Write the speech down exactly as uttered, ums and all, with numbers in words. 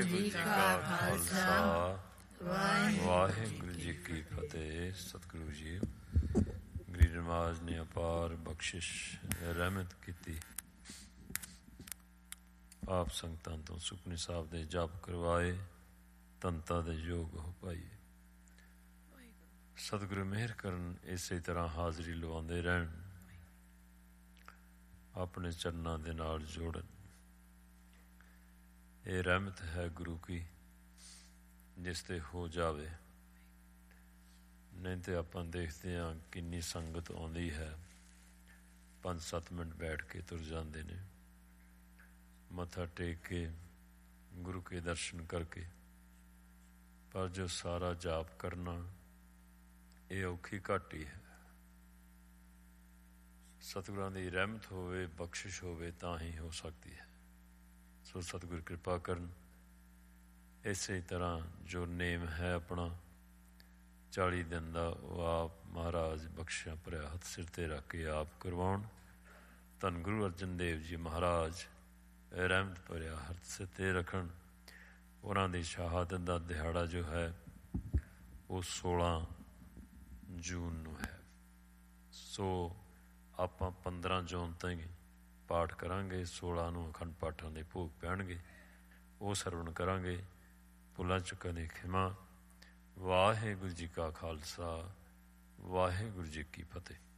ਵਾਹਿਗੁਰੂ ਜੀ ਕਾ ਖਾਲਸਾ ਵਾਹਿਗੁਰੂ ਜੀ ਕੀ ਫਤਿਹ। ਸਤਿਗੁਰੂ ਜੀ ਗਰੀਬ ਨਵਾਜ਼ ਨੇ ਅਪਾਰ ਬਖਸ਼ਿਸ਼ ਰਹਿਮਤ ਕੀਤੀ। ਆਪ ਸੰਗਤਾਂ ਤੋਂ ਸੁਖਮਨੀ ਸਾਹਿਬ ਦੇ ਜਪ ਕਰਵਾਏ, ਤੰਤਾਂ ਦੇ ਯੋਗ ਹੋ ਪਾਈਏ। ਸਤਿਗੁਰੂ ਮਿਹਰ ਕਰਨ, ਇਸੇ ਤਰ੍ਹਾਂ ਹਾਜ਼ਰੀ ਲਵਾਉਂਦੇ ਰਹਿਣ, ਆਪਣੇ ਚਰਨਾਂ ਦੇ ਨਾਲ ਜੋੜਨ। ਇਹ ਰਹਿਮਤ ਹੈ ਗੁਰੂ ਕੀ, ਜਿਸ ਤੇ ਹੋ ਜਾਵੇ। ਨਹੀਂ ਤੇ ਆਪਾਂ ਦੇਖਦੇ ਹਾਂ ਕਿੰਨੀ ਸੰਗਤ ਆਉਂਦੀ ਹੈ, ਪੰਜ ਸੱਤ ਮਿੰਟ ਬੈਠ ਕੇ ਤੁਰ ਜਾਂਦੇ ਨੇ, ਮੱਥਾ ਟੇਕ ਕੇ ਗੁਰੂ ਕੇ ਦਰਸ਼ਨ ਕਰਕੇ। ਪਰ ਜੋ ਸਾਰਾ ਜਾਪ ਕਰਨਾ, ਇਹ ਔਖੀ ਘਾਟੀ ਹੈ। ਸਤਿਗੁਰਾਂ ਦੀ ਰਹਿਮਤ ਹੋਵੇ, ਬਖਸ਼ਿਸ਼ ਹੋਵੇ ਤਾਂ ਹੀ ਹੋ ਸਕਦੀ ਹੈ। ਸੋ ਸਤਿਗੁਰ ਕਿਰਪਾ ਕਰਨ। ਇਸੇ ਤਰ੍ਹਾਂ ਜੋ ਨੇਮ ਹੈ ਆਪਣਾ ਚਾਲੀ ਦਿਨ ਦਾ, ਉਹ ਆਪ ਮਹਾਰਾਜ ਬਖਸ਼ਿਆ ਭਰਿਆ ਹੱਥ ਸਿਰ 'ਤੇ ਰੱਖ ਕੇ ਆਪ ਕਰਵਾਉਣ। ਧੰਨ ਗੁਰੂ ਅਰਜਨ ਦੇਵ ਜੀ ਮਹਾਰਾਜ ਰਹਿਮਤ ਭਰਿਆ ਹੱਥ ਸਿਰ 'ਤੇ ਰੱਖਣ। ਉਹਨਾਂ ਦੀ ਸ਼ਹਾਦਤ ਦਾ ਦਿਹਾੜਾ ਜੋ ਹੈ ਉਹ ਸੋਲਾਂ ਜੂਨ ਨੂੰ ਹੈ। ਸੋ ਆਪਾਂ ਪੰਦਰਾਂ ਜੂਨ ਤਾਈਂ ਪਾਠ ਕਰਾਂਗੇ। ਸੋਲਾਂ ਨੂੰ ਅਖੰਡ ਪਾਠਾਂ ਦੇ ਭੋਗ ਪੈਣਗੇ, ਉਹ ਸਰਵਣ ਕਰਾਂਗੇ। ਭੁੱਲਾਂ ਚੁੱਕਾਂ ਦੀ ਖਿਮਾ। ਵਾਹਿਗੁਰੂ ਜੀ ਕਾ ਖਾਲਸਾ ਵਾਹਿਗੁਰੂ ਜੀ ਕੀ ਫਤਿਹ।